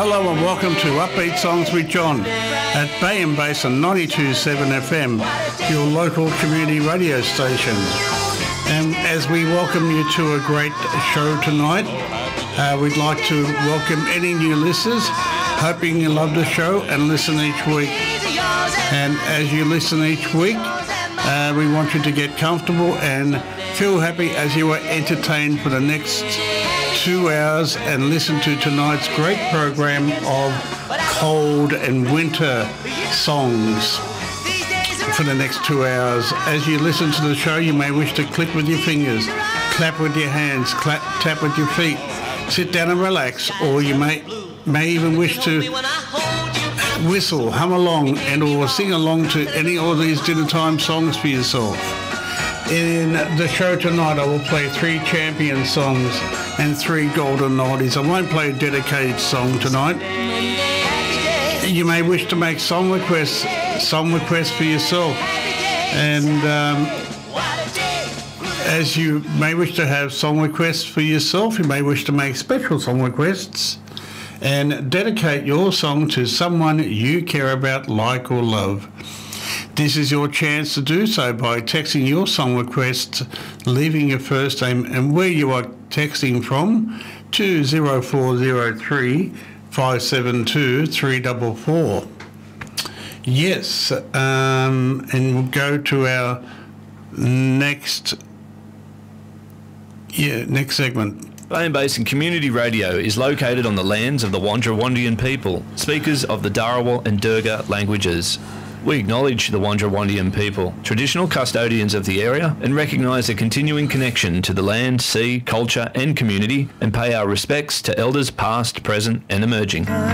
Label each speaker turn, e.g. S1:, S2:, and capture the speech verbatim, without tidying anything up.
S1: Hello and welcome to Upbeat Songs with John at Bay and Basin ninety-two point seven F M, your local community radio station. And as we welcome you to a great show tonight, uh, we'd like to welcome any new listeners, hoping you love the show and listen each week. And as you listen each week, uh, we want you to get comfortable and feel happy as you are entertained for the next two hours and listen to tonight's great program of cold and winter songs for the next two hours. As you listen to the show, you may wish to click with your fingers, clap with your hands, clap, tap with your feet, sit down and relax, or you may may even wish to whistle, hum along, and or sing along to any of these dinner time songs for yourself. In the show tonight, I will play three champion songs and three golden oldies. I won't play a dedicated song tonight. You may wish to make song requests, song requests for yourself. And um, as you may wish to have song requests for yourself, you may wish to make special song requests and dedicate your song to someone you care about, like, or love. This is your chance to do so by texting your song request, leaving your first name and where you are texting from to zero four zero three, five seven two, three four four. Yes, um, and we'll go to our next, yeah, next segment.
S2: Bay and Basin Community Radio is located on the lands of the Wandjirwandian people, speakers of the Dharawal and Durga languages. We acknowledge the Wandjirwandian people, traditional custodians of the area, and recognise a continuing connection to the land, sea, culture and community, and pay our respects to elders past, present and emerging.